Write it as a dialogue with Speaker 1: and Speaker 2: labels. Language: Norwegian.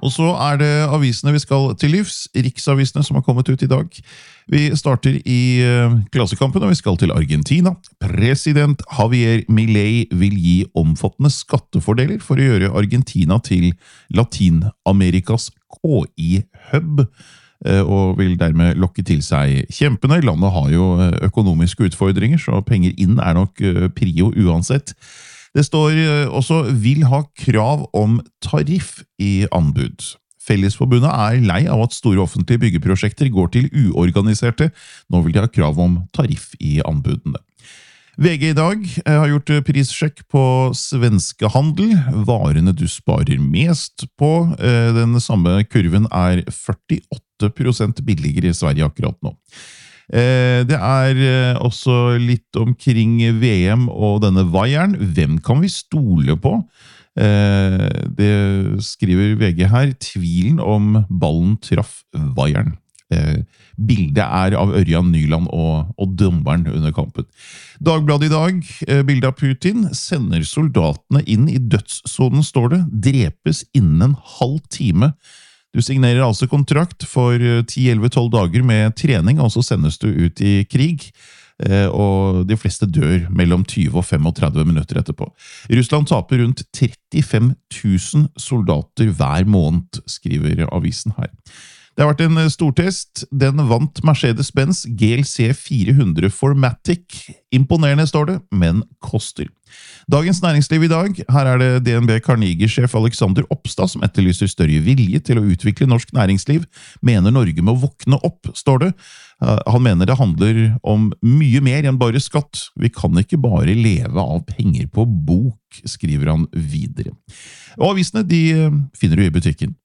Speaker 1: Og så det avisene vi skal til livs, riksavisene som har kommet ut i dag. Vi starter i Klassekampen, og vi skal til Argentina. President Javier Milei vil gi omfattende skattefordeler for å gjøre Argentina til Latin-Amerikas KI-hub, og vil dermed lokke til seg kjempene. Landet har jo økonomiske utfordringer, så penger inn nok prio uansett. Det står også vil ha krav om tariff i anbud. Fellesforbundet lei av at store offentlige byggeprosjekter går til uorganiserte. Nå vil de ha krav om tariff i anbudene. VG i dag har gjort prissjekk på svenskehandel. Varene du sparer mest på. Den samme kurven 48% billigere i Sverige akkurat nå. Det også litt omkring VM og denne vaieren. Hvem kan vi stole på? Det skriver VG her. Tvilen om ballen traff vaieren. Bildet av Ørjan Nyland og dommeren under kampen. Dagbladet i dag, bildet av Putin, sender soldatene inn i dødssonen, står det. Drepes innen en halv time. Du signerer altså kontrakt for 10-11-12 dager med trening, og så sendes du ut i krig, og de fleste dør mellom 20 og 35 minutter etterpå. Russland taper rundt 35 000 soldater hver måned, skriver avisen her. Det har vært en stortest. Den vant Mercedes-Benz GLC 400 Formatic. Imponerende står det, men koster. Dagens næringsliv i dag. Her det DNB Carnegie-sjef Alexander Opstad som etterlyser større vilje til å utvikle norsk næringsliv. Mener Norge må våkne opp, står det. Han mener det handler om mye mer enn bare skatt. Vi kan ikke bare leve av penger på bok, skriver han videre. Og avisene de finner du i butikken.